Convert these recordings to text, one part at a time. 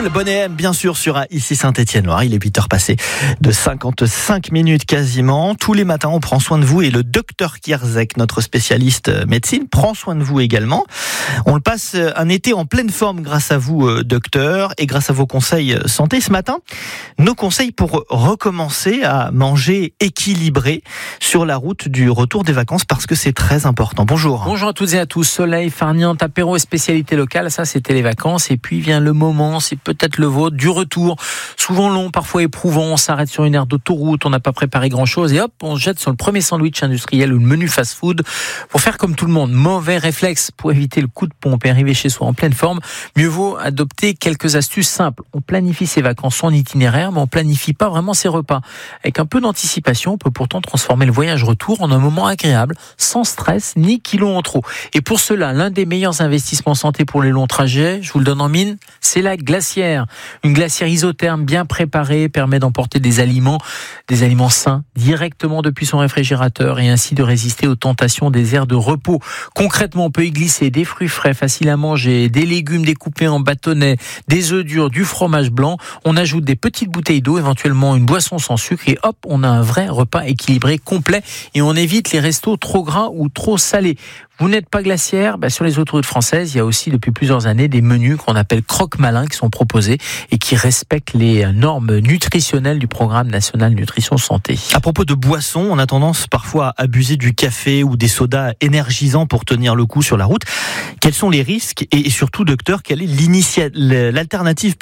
Cool, Bonnet M, bien sûr, sur ici Saint-Étienne-Loire. Il est 8h passé de 55 minutes quasiment. Tous les matins, on prend soin de vous et le docteur Kierzek, notre spécialiste médecine, prend soin de vous également. On le passe un été en pleine forme grâce à vous, docteur, et grâce à vos conseils santé. Ce matin, nos conseils pour recommencer à manger équilibré sur la route du retour des vacances parce que c'est très important. Bonjour. Bonjour à toutes et à tous. Soleil, farniente, apéro et spécialité locale, ça c'était les vacances. Et puis vient le moment, c'est peut-être le vôtre, du retour. Souvent long, parfois éprouvant, on s'arrête sur une aire d'autoroute, on n'a pas préparé grand-chose et hop, on se jette sur le premier sandwich industriel ou le menu fast-food pour faire comme tout le monde. Mauvais réflexe pour éviter le coup de pompe et arriver chez soi en pleine forme. Mieux vaut adopter quelques astuces simples. On planifie ses vacances en itinéraire, mais on planifie pas vraiment ses repas. Avec un peu d'anticipation, on peut pourtant transformer le voyage retour en un moment agréable, sans stress ni kilos en trop. Et pour cela, l'un des meilleurs investissements santé pour les longs trajets, je vous le donne en mine, c'est la glacière. Une glacière isotherme bien préparée permet d'emporter des aliments sains directement depuis son réfrigérateur et ainsi de résister aux tentations des aires de repos. Concrètement, on peut y glisser des fruits frais faciles à manger, des légumes découpés en bâtonnets, des œufs durs, du fromage blanc. On ajoute des petites bouteilles d'eau, éventuellement une boisson sans sucre et hop, on a un vrai repas équilibré, complet et on évite les restos trop gras ou trop salés. Vous n'êtes pas glaciaire, sur les autoroutes françaises, il y a aussi depuis plusieurs années des menus qu'on appelle croque-malins qui sont proposés et qui respectent les normes nutritionnelles du programme national nutrition santé. À propos de boissons, on a tendance parfois à abuser du café ou des sodas énergisants pour tenir le coup sur la route. Quels sont les risques et surtout, docteur, quelle est l'alternative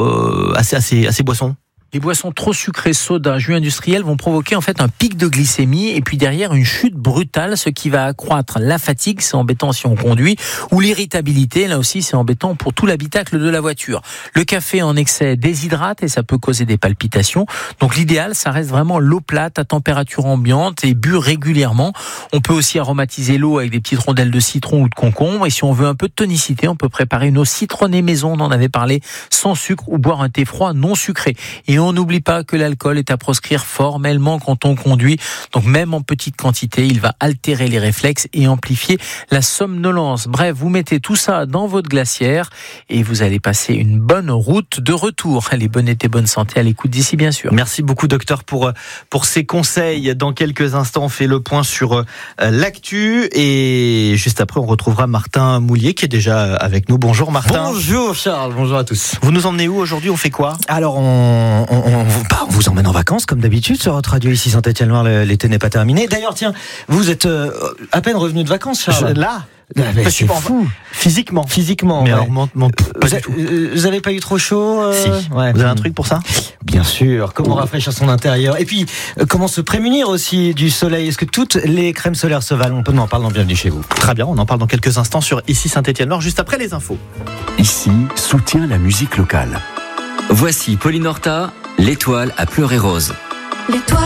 à ces boissons ? Les boissons trop sucrées, soda, jus industriels vont provoquer en fait un pic de glycémie et puis derrière une chute brutale, ce qui va accroître la fatigue, c'est embêtant si on conduit, ou l'irritabilité, là aussi c'est embêtant pour tout l'habitacle de la voiture. Le café en excès déshydrate et ça peut causer des palpitations. Donc l'idéal, ça reste vraiment l'eau plate à température ambiante et bu régulièrement. On peut aussi aromatiser l'eau avec des petites rondelles de citron ou de concombre et si on veut un peu de tonicité, on peut préparer une eau citronnée maison, on en avait parlé, sans sucre ou boire un thé froid non sucré. Et on n'oublie pas que l'alcool est à proscrire formellement quand on conduit. Donc même en petite quantité, il va altérer les réflexes et amplifier la somnolence. Bref, vous mettez tout ça dans votre glacière et vous allez passer une bonne route de retour. Allez, bonne été, bonne santé à l'écoute d'ici, bien sûr. Merci beaucoup, docteur, pour ces conseils. Dans quelques instants, on fait le point sur l'actu et juste après, on retrouvera Martin Moulier qui est déjà avec nous. Bonjour Martin. Bonjour Charles, bonjour à tous. Vous nous emmenez où aujourd'hui ? On fait quoi ? Alors on vous emmène en vacances comme d'habitude sur votre radio ici Saint-Étienne-Loire, l'été n'est pas terminé. D'ailleurs tiens, vous êtes à peine revenu de vacances Charles. C'est fou. Physiquement. Mais ouais. alors, pas du tout. Vous avez pas eu trop chaud Si. Ouais. Vous avez un truc pour ça ? Bien sûr. Comment rafraîchir son intérieur ? Et puis, comment se prémunir aussi du soleil ? Est-ce que toutes les crèmes solaires se valent ? On en parle dans Bienvenue chez vous. Très bien, on en parle dans quelques instants sur ici Saint-Étienne-Loire, juste après les infos. Ici, soutient la musique locale. Voici Pauline Horta, l'étoile a pleuré rose. L'étoile